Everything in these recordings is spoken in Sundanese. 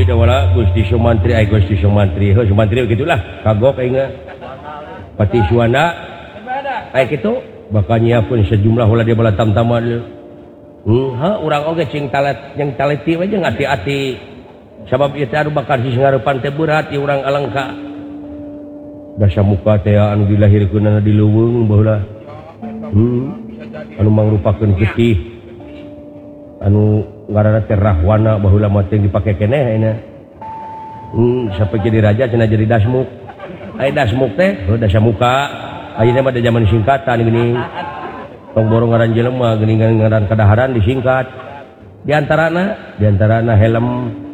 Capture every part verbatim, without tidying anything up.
deui da wala Gusti Sumantri ai Gusti Sumantri heuh Sumantri gitulah kagok aing Pati Suwana ai kitu bakal nyiapkeun sejumlah ulah dia bala tam-tama hmm ha urang oge cing talet yang taleti we jeung ati-ati sabab ieu teh anu bakal ngarepan teh berat ieu urang alangka dasa muka teh anu dilahirkeunna di leuweung baheula hmm anu mangrupakeun getih anu ngaranna teh Rahwana baheula mah teh dipake keneh ayeuna hmm sampai jadi raja cenah jadi dasmuk ai dasmuk teh heuh dasa muka ayeuna mah da zaman singkatan geuning tong borong ngaran jelema geuning ngaran kadaharan disingkat di antarana di antarana helm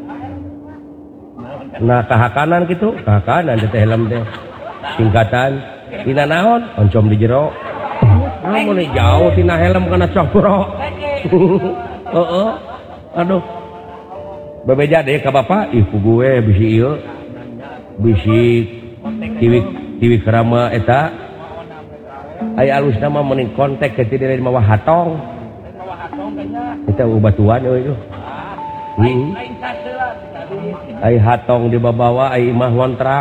nah kahakanan gitu kahakanan teh helm teh singkatan tina naon oncom di jero mun jauh tina helm kana cokro heeh aduh bebeja deh ka bapak ih ku gue bisi ieu bisi tiwik tiwik rama eta aya alusna mah meuning kontak ke ti dari mawah hatong eta ubatuan euy itu hmm ai hatong di babawa ai imah ngontrak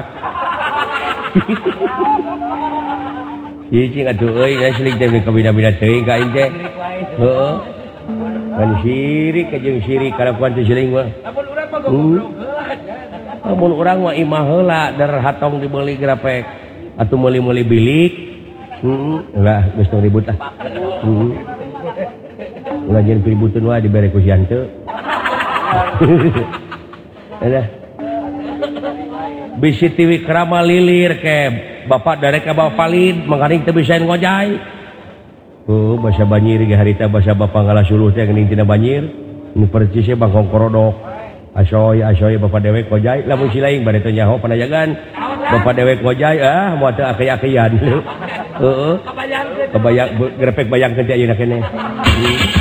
ieu cing atuh euy nya silik teh kabina-bina teuing ka aing teh heeh kan sirik ka jeung sirik kalakuan teh siling mah mun urang mah imah heula dar hatong dibeli grapek atuh meuli-meuli bilik heeh ulah geus teu ribut ah heeh ulah jeung ributeun wae dibere ku si hanteu ada bisi tiwi krama lilir ke bapak dari ka bawa valid mangkaring teu bisa ngojay oh bahasa Banyir ge harita bahasa bapak ngalah suluh teh geuning tina Banyir nu percis bangkong korodok asoy asoy bapak dewek ngojay lamun si laing bade teu nyaho panajagan bapak dewek ngojay ah moal teu akeh-akehan heeh kebayang grepek bayang teh ayeuna keneh